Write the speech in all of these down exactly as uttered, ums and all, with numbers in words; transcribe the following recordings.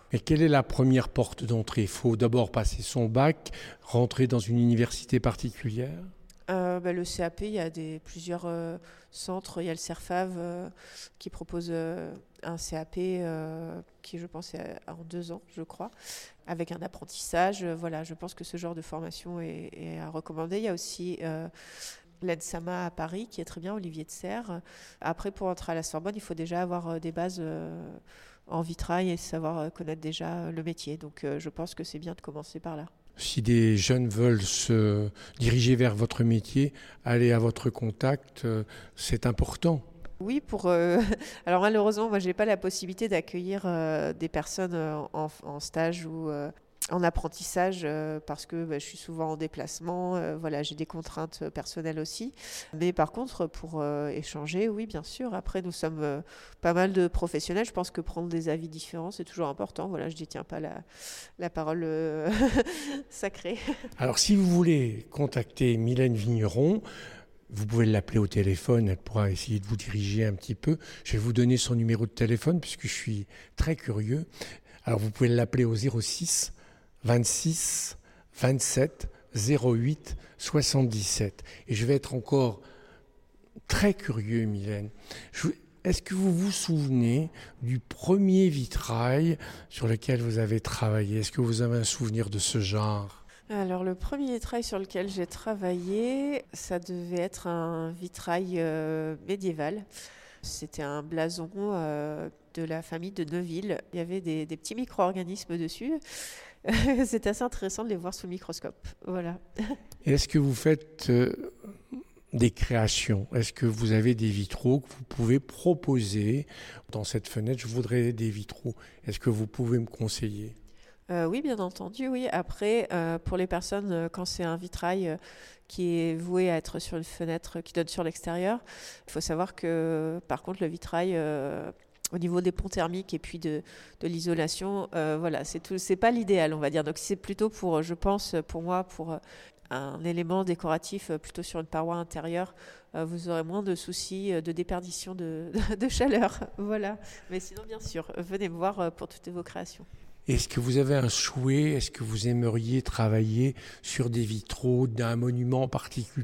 Mais quelle est la première porte d'entrée ? Il faut d'abord passer son bac, rentrer dans une université particulière ? Euh, bah, le C A P, il y a des, plusieurs euh, centres. Il y a le CERFAV euh, qui propose euh, un C A P euh, qui, je pense, est en deux ans, je crois, avec un apprentissage. Euh, voilà, je pense que ce genre de formation est, est à recommander. Il y a aussi euh, l'E N S A M A à Paris, qui est très bien, Olivier de Serres. Après, pour entrer à la Sorbonne, il faut déjà avoir euh, des bases euh, en vitrail et savoir euh, connaître déjà euh, le métier. Donc, euh, je pense que c'est bien de commencer par là. Si des jeunes veulent se diriger vers votre métier, aller à votre contact, euh, c'est important. Oui, pour. Euh, alors malheureusement, moi, j'ai pas la possibilité d'accueillir euh, des personnes euh, en, en stage ou euh, en apprentissage euh, parce que bah, je suis souvent en déplacement. Euh, voilà, j'ai des contraintes personnelles aussi. Mais par contre, pour euh, échanger, oui, bien sûr. Après, nous sommes euh, pas mal de professionnels. Je pense que prendre des avis différents, c'est toujours important. Voilà, je détiens pas la, la parole euh, sacrée. Alors, si vous voulez contacter Mylène Vigneron, vous pouvez l'appeler au téléphone, elle pourra essayer de vous diriger un petit peu. Je vais vous donner son numéro de téléphone puisque je suis très curieux. Alors, vous pouvez l'appeler au zéro six vingt-six vingt-sept zéro huit soixante-dix-sept. Et je vais être encore très curieux, Mylène. Je... Est-ce que vous vous souvenez du premier vitrail sur lequel vous avez travaillé ? Est-ce que vous avez un souvenir de ce genre ? Alors, le premier vitrail sur lequel j'ai travaillé, ça devait être un vitrail euh, médiéval. C'était un blason euh, de la famille de Neuville. Il y avait des, des petits micro-organismes dessus. C'était assez intéressant de les voir sous le microscope. Voilà. Et est-ce que vous faites euh, des créations ? Est-ce que vous avez des vitraux que vous pouvez proposer ? Dans cette fenêtre, je voudrais des vitraux. Est-ce que vous pouvez me conseiller ? Euh, oui, bien entendu, oui. Après, euh, pour les personnes, euh, quand c'est un vitrail euh, qui est voué à être sur une fenêtre qui donne sur l'extérieur, il faut savoir que, par contre, le vitrail, euh, au niveau des ponts thermiques et puis de, de l'isolation, euh, voilà, c'est tout, c'est pas l'idéal, on va dire. Donc, c'est plutôt pour, je pense, pour moi, pour un élément décoratif, plutôt sur une paroi intérieure, euh, vous aurez moins de soucis de déperdition de, de, de chaleur. Voilà. Mais sinon, bien sûr, venez me voir pour toutes vos créations. Est-ce que vous avez un souhait ? Est-ce que vous aimeriez travailler sur des vitraux d'un monument particulier ?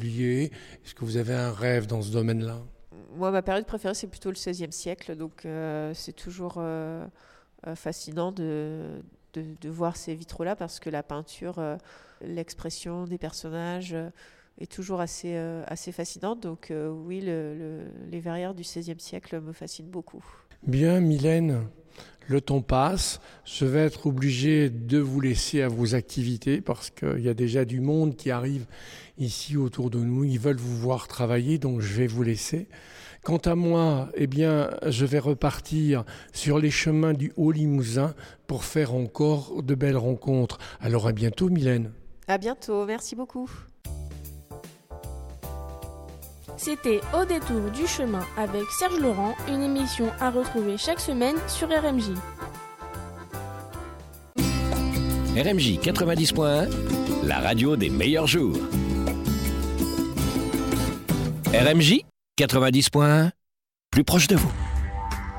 Est-ce que vous avez un rêve dans ce domaine-là ? Moi, ma période préférée, c'est plutôt le seizième siècle. Donc, euh, c'est toujours euh, euh, fascinant de, de, de voir ces vitraux-là parce que la peinture, euh, l'expression des personnages euh, est toujours assez, euh, assez fascinante. Donc, euh, oui, le, le, les verrières du seizième siècle me fascinent beaucoup. Bien, Mylène, le temps passe. Je vais être obligé de vous laisser à vos activités parce qu'il y a déjà du monde qui arrive ici autour de nous. Ils veulent vous voir travailler, donc je vais vous laisser. Quant à moi, eh bien, je vais repartir sur les chemins du Haut-Limousin pour faire encore de belles rencontres. Alors à bientôt, Mylène. À bientôt, merci beaucoup. C'était Au détour du chemin avec Serge Laurent, une émission à retrouver chaque semaine sur R M J. R M J quatre-vingt-dix point un, la radio des meilleurs jours. R M J quatre-vingt-dix point un, plus proche de vous.